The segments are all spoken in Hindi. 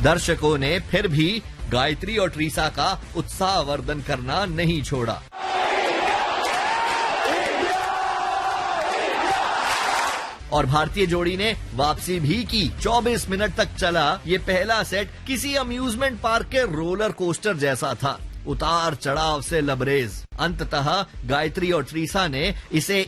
दर्शकों ने फिर भी गायत्री और ट्रीसा का उत्साहवर्धन करना नहीं छोड़ा। और भारतीय जोड़ी ने वापसी भी की। 24 मिनट तक चला ये पहला सेट किसी अम्यूजमेंट पार्क के रोलर कोस्टर जैसा था, उतार चढ़ाव से लबरेज। अंततः गायत्री और ट्रीसा ने इसे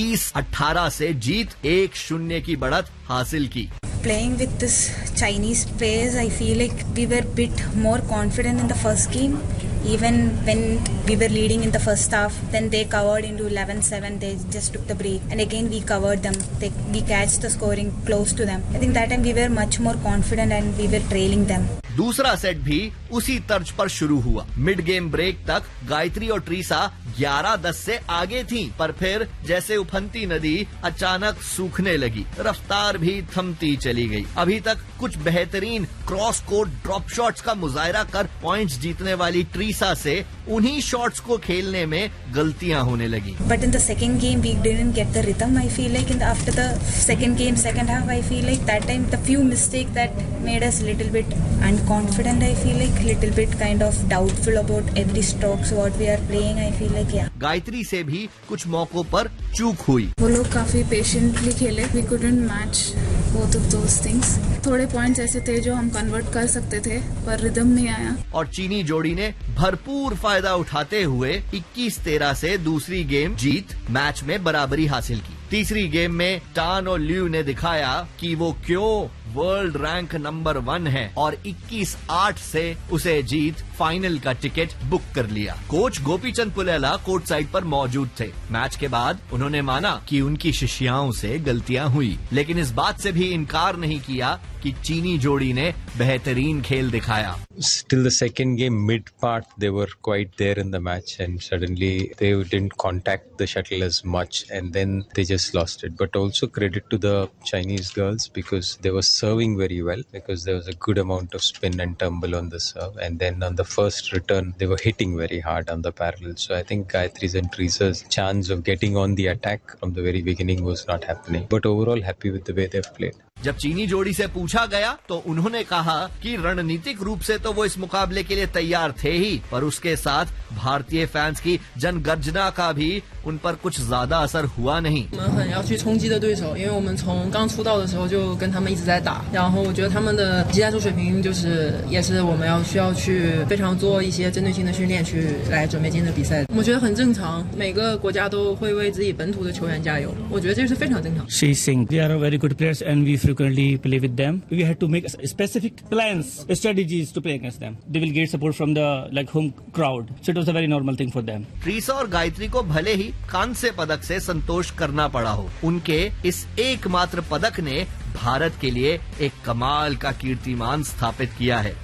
21-18 से जीत 1-0 की बढ़त हासिल की। Playing with this Chinese players, I feel like we were a bit more confident in the first game. Even when we were leading in the first half, then they covered into 11-7. They just took the break, and again we covered them. We catched the scoring close to them. I think that time we were much more confident and we were trailing them. दूसरा सेट भी उसी तर्ज पर शुरू हुआ। मिड गेम ब्रेक तक गायत्री और ट्रीसा 11-10 से आगे थीं, पर फिर जैसे उफनती नदी अचानक सूखने लगी, रफ्तार भी थमती चली गई। अभी तक कुछ बेहतरीन क्रॉस कोर्ट ड्रॉप शॉट्स का मुजाहरा कर पॉइंट्स जीतने वाली ट्रीसा से उन्हीं शॉट्स को खेलने में गलतियां होने लगी। But in the second game we didn't get the rhythm. I feel like after the second game, second half, I feel like that time the few mistakes that made us little bit unconfident. I feel like little bit kind of doubtful about every strokes what we are playing. I feel like yeah. Gayatri से भी कुछ मौकों पर चूक हुई। वो लोग काफी पेशेंटली खेले। We couldn't match both of those things. थोड़े पॉइंट्स ऐसे थे जो हम कन्वर्ट कर सकते थे, पर रिदम नहीं आया। और चीनी जोड़ी ने भरपूर फायदा उठाते हुए 21-13 से दूसरी गेम जीत मैच में बराबरी हासिल की। तीसरी गेम में टान और ल्यू ने दिखाया कि वो क्यों वर्ल्ड रैंक नंबर 1 है और 21-8 से उसे जीत फाइनल का टिकट बुक कर लिया। Coach Gopichand Pullela court side पर मौजूद थे। मैच के बाद उन्होंने माना कि उनकी शिष्याओं से गलतियां हुई, लेकिन इस बात से भी इनकार नहीं किया कि चीनी जोड़ी ने बेहतरीन खेल दिखाया। Till the second game, mid part, they were quite there in the match, and suddenly they didn't contact the shuttle as much, and then they just lost it. But also credit to the Chinese girls because they were serving very well, because there was a good amount of spin and tumble on the serve, and then on the first return they were hitting very hard on the parallel. So I think Gayatri's and Teresa's chance of getting on the attack from the very beginning was not happening. But overall happy with the way they've played. जब चीनी जोड़ी से पूछा गया तो उन्होंने कहा कि रणनीतिक रूप से तो वो इस मुकाबले के लिए तैयार थे ही, पर उसके साथ भारतीय फैंस की जनगर्जना का भी उन पर कुछ ज्यादा असर हुआ नहीं। 我们很要去冲击的对手，因为我们从刚出道的时候就跟他们一直在打，然后我觉得他们的技战术水平也是我们需要去非常做一些针对性的训练去来准备今天的比赛。我觉得很正常，每个国家都会为自己本土的球员加油，我觉得这是非常正常。 She's saying they are very good players and we frequently play with them. We had to make specific plans, strategies to play against them. They will get support from the home crowd, so it was a very normal thing for them. Treesa और गायत्री को भले ही कांस्य पदक से संतोष करना पड़ा हो, उनके इस एकमात्र पदक ने भारत के लिए एक कमाल का कीर्तिमान स्थापित किया है।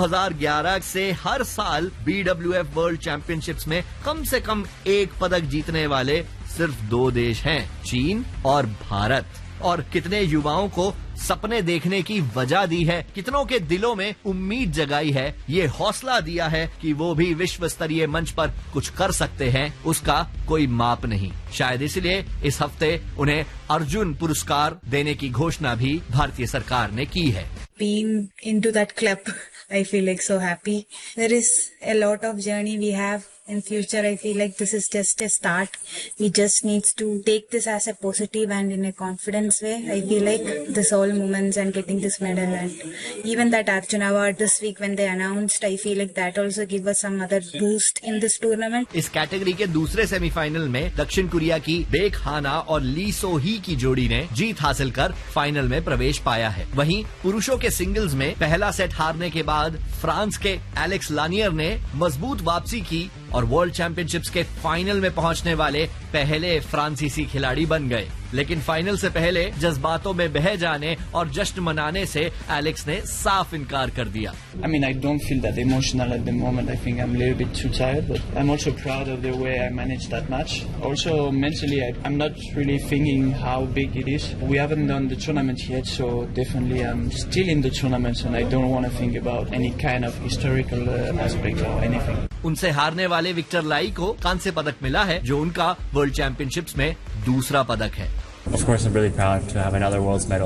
2011 से हर साल BWF वर्ल्ड चैंपियनशिप्स में कम से कम एक पदक जीतने वाले सिर्फ 2 देश हैं, चीन और भारत। और कितने युवाओं को सपने देखने की वजह दी है, कितनों के दिलों में उम्मीद जगाई है, ये हौसला दिया है कि वो भी विश्व स्तरीय मंच पर कुछ कर सकते हैं, उसका कोई माप नहीं। शायद इसलिए इस हफ्ते उन्हें अर्जुन पुरस्कार देने की घोषणा भी भारतीय सरकार ने की है। Being into that club, I feel like so happy. There is a lot of journey we have in future. I feel like this is just a start. We just need to take this as a positive and in a confidence way. I feel like this all moments and getting this medal and even that Arjun Award this week when they announced, I feel like that also give us some other boost in this tournament. इस कैटेगरी के दूसरे सेमीफाइनल में दक्षिण कोरिया की बेक हाना और ली सो ही की जोड़ी ने जीत हासिल कर फाइनल में प्रवेश पाया है। वहीं पुरुषों के सिंगल्स में पहला सेट हारने के बाद फ्रांस के एलेक्स लानियर ने मजबूत वापसी की और वर्ल्ड चैंपियनशिप्स के फाइनल में पहुंचने वाले पहले फ्रांसीसी खिलाड़ी बन गए। लेकिन फाइनल से पहले जज्बातों में बह जाने और जश्न मनाने से एलेक्स ने साफ इनकार कर दिया। I mean, I don't feel that emotional at the moment. I think I'm a little bit too tired, but I'm also proud of the way I managed that match. Also, mentally, I'm not really thinking how big it is. We haven't done the tournament yet, so definitely I'm still in the tournament and I don't want to think about any kind of historical aspect or anything. उनसे हारने वाले विक्टर लाई को कांस्य पदक मिला है, जो उनका वर्ल्ड चैंपियनशिप्स में दूसरा पदक है। Of course, I'm really proud to have another world's medal.